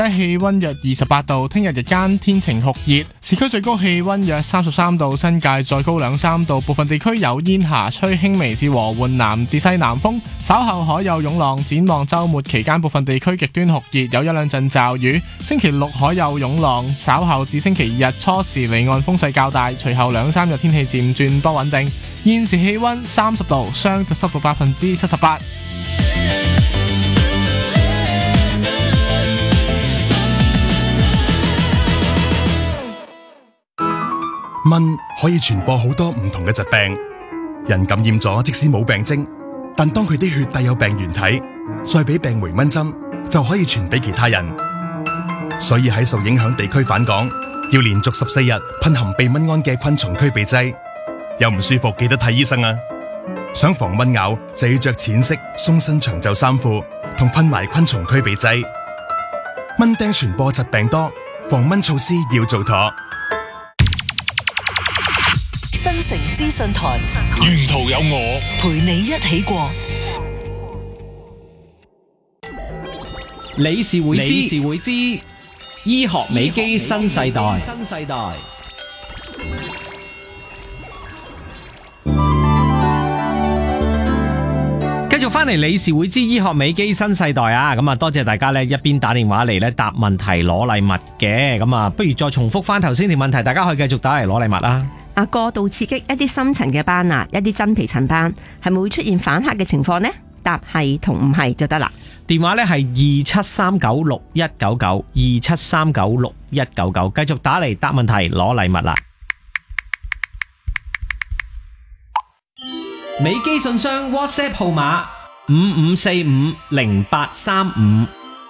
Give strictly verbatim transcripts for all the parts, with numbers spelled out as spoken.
低氣溫約二十八度，聽日日間天晴酷熱，市區最高氣溫約三十三度，新界再高兩三度，部分地區有煙霞，吹輕微至和緩南至西南風，稍後海有湧浪。展望週末期間，部分地區極端酷熱，有一兩陣驟雨。星期六海有湧浪，稍後至星期日初時離岸風勢較大，隨後兩三日天氣漸轉不穩定。現時氣溫三十度，相對濕度百分之七十八。 蚊可以傳播好多唔同嘅疾病，人感染咗即使冇病徵，但當佢啲血帶有病原體，再俾病媒蚊針，就可以傳俾其他人。所以喺受影響地區返港，要連續十四日噴含避蚊胺嘅昆蟲驅鼻劑。有唔舒服記得睇醫生啊！想防蚊咬就要着淺色鬆身長袖衫褲，同噴埋昆蟲驅鼻劑。蚊叮傳播疾病多，防蚊措施要做妥。 新城資訊台， 沿途有我陪你一起過。 理事會知，理事會知，醫學美肌新世代。新世代。繼續翻嚟理事會知醫學美肌新世代啊！咁啊，多謝大家咧一邊打電話嚟咧答問題攞禮物嘅。咁啊，不如再重複翻頭先條問題，大家可以繼續打嚟攞禮物啦。 啊，過度刺激一啲深層嘅斑啊，一啲真皮層斑，係咪會出現反黑嘅情況呢？答係同唔係就得啦。 電話呢係二七三九六一九九，二七三九六一九九，繼續打嚟答問題攞禮物啦。美肌信箱 WhatsApp 號碼五五四五零八三五。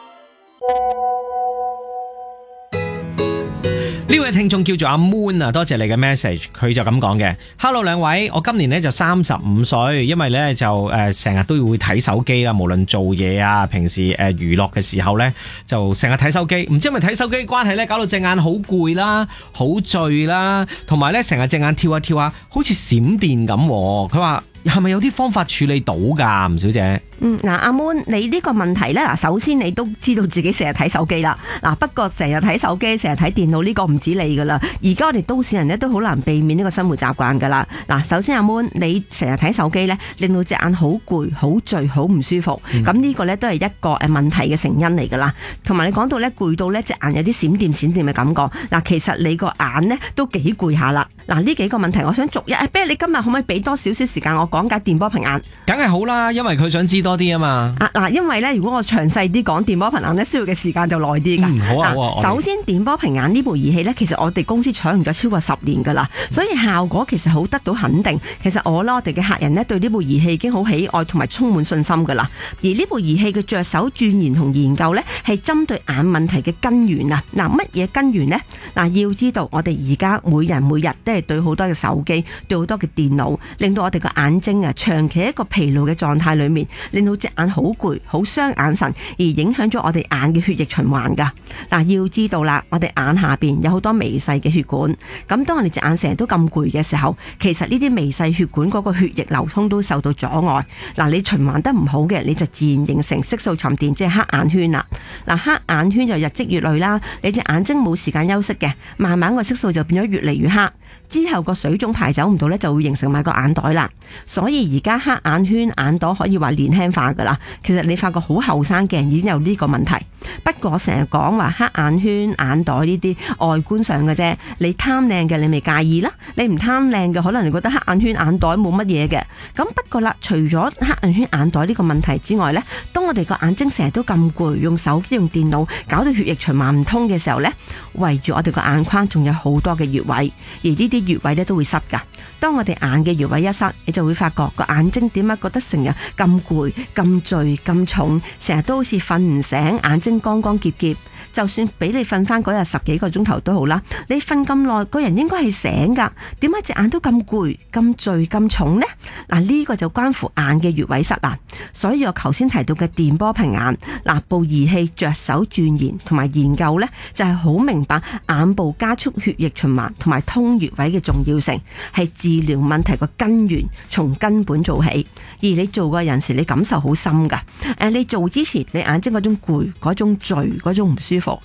呢位聽眾叫做阿 Moon 啊，多謝你嘅 message， 佢就咁講嘅。Hello 兩位，我今年咧就三十五歲，因為咧就誒成日都會睇手機啦，無論做嘢啊，平時誒娛樂嘅時候咧就成日睇手機，唔知係咪睇手機關係咧，搞到隻眼好攰啦，好醉啦，同埋咧成日隻眼跳下跳下，好似閃電咁。佢話係咪有啲方法處理到噶，吳小姐？ 嗯，嗱，阿 Moon，你呢個問題咧，嗱，首先你都知道自己成日睇手機啦，嗱，不過成日睇手機，成日睇電腦呢個唔止你噶啦，而家我哋都市人咧都好難避免呢個生活習慣噶啦。嗱，首先阿 Moon，你成日睇手機咧，令到隻眼好攰、好醉、好唔舒服，咁呢、嗯、個咧都係一個誒問題嘅成因嚟噶啦。同埋你講到咧攰到咧隻眼有啲閃電閃電嘅感覺，嗱，其實你個眼咧都幾攰下啦。嗱，呢幾個問題我想逐一，不如你今日可唔可以俾多少少時間我講解電波平眼？梗係好啦，因為佢想知多啲啊嘛。 啊嗱，因為咧，如果我詳細啲講電波平眼咧，需要嘅時間就耐啲噶。 嗯，好啊，好啊。 首先，電波平眼呢部儀器咧，其實我哋公司採用咗超過十年噶啦，所以效果其實好得到肯定。其實我啦，我哋嘅客人咧對呢部儀器已經好喜愛同埋充滿信心噶啦。而呢部儀器嘅着手鑽研同研究咧，係針對眼問題嘅根源啊。嗱，乜嘢根源呢？嗱，要知道我哋而家每人每日都係對好多嘅手機，對好多嘅電腦，令到我哋個眼睛啊長期一個疲勞嘅狀態裏面，令到隻眼好攰，好傷眼神，而影響咗我哋眼嘅血液循環噶。嗱，要知道啦，我哋眼下邊有好多微細嘅血管，咁當我哋隻眼成日都咁攰嘅時候，其實呢啲微細血管嗰個血液流通都受到阻礙。嗱，你循環得唔好嘅，你就自然形成色素沉澱，即係黑眼圈啦。嗱，黑眼圈就日積月累啦，你隻眼睛冇時間休息嘅，慢慢個色素就變咗越嚟越黑，之後個水腫排走唔到咧，就會形成埋個眼袋啦。所以而家黑眼圈、眼袋可以話年輕化噶啦。其實你發覺好後生嘅人已經有呢個問題。不過我成日講話黑眼圈、眼袋呢啲外觀上嘅啫，你貪靚嘅你咪介意啦，你唔貪靚嘅可能你覺得黑眼圈、眼袋冇乜嘢嘅。咁不過啦，除咗黑眼圈、眼袋呢個問題之外呢，當我哋個眼睛成日都咁攰，用手機、用電腦搞到血液循環唔通嘅時候呢，圍住我哋個眼眶仲有好多嘅穴位，而呢啲穴位呢都會塞噶。當我哋眼嘅穴位一塞，你就會發覺個眼睛點解覺得成日咁攰、咁醉、咁重，成日都好似瞓唔醒，眼睛光光澀澀。就算俾你瞓翻嗰日十幾個鐘頭都好啦，你瞓咁耐，個人應該係醒噶，點解隻眼都咁攰、咁醉、咁重呢？嗱，呢個就關乎眼嘅穴位塞啦。所以我頭先提到嘅電波平眼，嗱，部儀器着手鑽研同埋研究呢，就係好明白眼部加速血液循環同埋通穴位嘅重要性，係治療問題個根源，從根本做起。而你做嘅人時，你感受好深噶。誒，你做之前，你眼睛嗰種攰、嗰種醉、嗰種唔舒服，